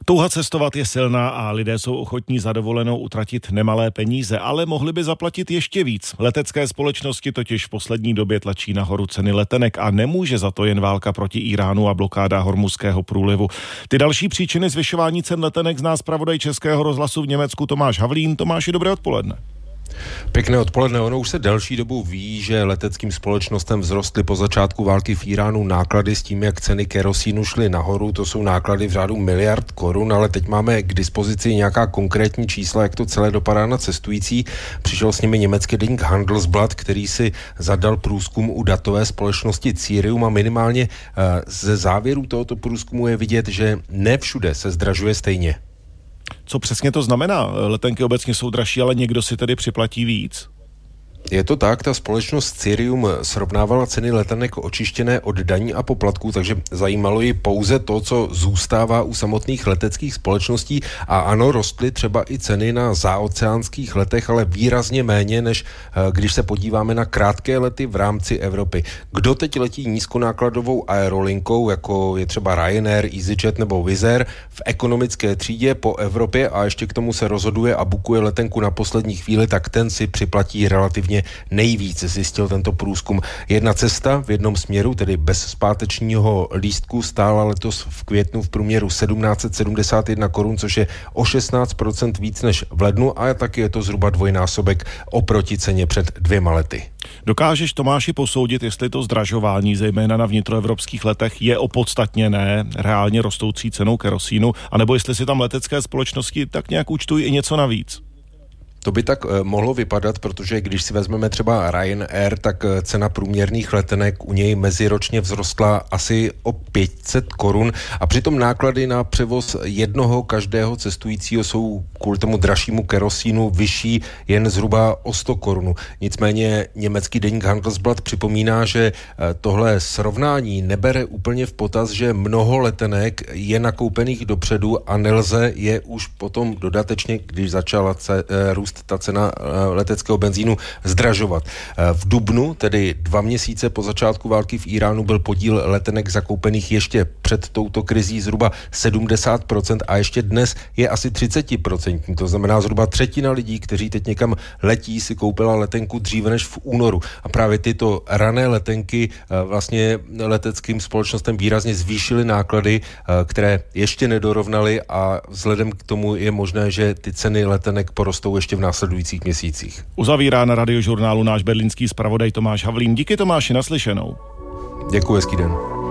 Touha cestovat je silná a lidé jsou ochotní za dovolenou utratit nemalé peníze, ale mohli by zaplatit ještě víc. Letecké společnosti totiž v poslední době tlačí nahoru ceny letenek a nemůže za to jen válka proti Íránu a blokáda Hormuzského průlivu. Ty další příčiny zvyšování cen letenek zná zpravodaj Českého rozhlasu v Německu Tomáš Havlín. Tomáši, dobré odpoledne. Pěkné odpoledne. Ono už se delší dobu ví, že leteckým společnostem vzrostly po začátku války v Íránu náklady s tím, jak ceny kerosínu šly nahoru. To jsou náklady v řádu miliard korun, ale teď máme k dispozici nějaká konkrétní čísla, jak to celé dopadá na cestující. Přišel s nimi německý deník Handelsblatt, který si zadal průzkum u datové společnosti Cirium a minimálně ze závěru tohoto průzkumu je vidět, že ne všude se zdražuje stejně. Co přesně to znamená? Letenky obecně jsou dražší, ale někdo si tedy připlatí víc? Je to tak, ta společnost Cirium srovnávala ceny letenek očištěné od daní a poplatků, takže zajímalo ji pouze to, co zůstává u samotných leteckých společností a ano, rostly třeba i ceny na záoceánských letech, ale výrazně méně, než když se podíváme na krátké lety v rámci Evropy. Kdo teď letí nízkonákladovou aerolinkou, jako je třeba Ryanair, EasyJet nebo Wizz Air, v ekonomické třídě po Evropě a ještě k tomu se rozhoduje a bukuje letenku na poslední chvíli, tak ten si připlatí relativně nejvíc, zjistil tento průzkum. Jedna cesta v jednom směru, tedy bez zpátečního lístku, stála letos v květnu v průměru 1771 korun, což je o 16% víc než v lednu a taky je to zhruba dvojnásobek oproti ceně před 2 lety. Dokážeš, Tomáši, posoudit, jestli to zdražování, zejména na vnitroevropských letech, je opodstatněné reálně rostoucí cenou kerosínu, anebo jestli si tam letecké společnosti tak nějak účtují i něco navíc? To by tak mohlo vypadat, protože když si vezmeme třeba Ryanair, tak cena průměrných letenek u něj meziročně vzrostla asi o 500 korun a přitom náklady na převoz jednoho každého cestujícího jsou kvůli tomu dražšímu kerosínu vyšší jen zhruba o 100 korun. Nicméně německý deník Handelsblatt připomíná, že tohle srovnání nebere úplně v potaz, že mnoho letenek je nakoupených dopředu a nelze je už potom dodatečně, když začala růst ta cena leteckého benzínu, zdražovat. V dubnu, tedy 2 měsíce po začátku války v Íránu, byl podíl letenek zakoupených ještě před touto krizí zhruba 70% a ještě dnes je asi 30%. To znamená zhruba třetina lidí, kteří teď někam letí, si koupila letenku dříve než v únoru. A právě tyto rané letenky vlastně leteckým společnostem výrazně zvýšily náklady, které ještě nedorovnaly a vzhledem k tomu je možné, že ty ceny letenek porostou ještě v následujících měsících. Uzavírá na Radiožurnálu náš berlínský zpravodaj Tomáš Havlín. Díky, Tomáši, naslyšenou. Děkuji, hezký den.